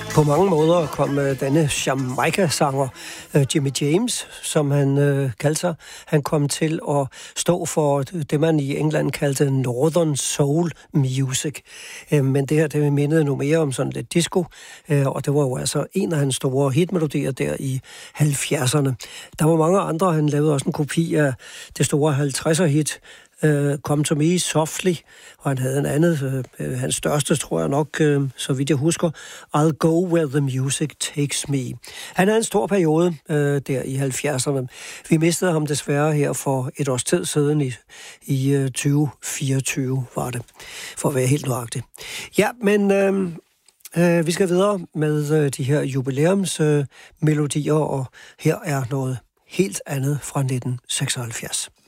På mange måder kom denne Jamaica-sanger Jimmy James, som han kaldte sig, han kom til at stå for det, man i England kaldte Northern Soul Music. Men det her, det mindede nu mere om sådan lidt disco, og det var jo altså en af hans store hitmelodier der i 70'erne. Der var mange andre, han lavede også en kopi af det store 50'er-hit, Come to Me Softly, og han havde en andet, hans største, tror jeg nok, så vidt jeg husker, I'll Go Where the Music Takes Me. Han havde en stor periode der i 70'erne. Vi mistede ham desværre her for et års tid siden i 2024, var det, for at være helt nøjagtig. Ja, men vi skal videre med de her jubilæumsmelodier, og her er noget helt andet fra 1976.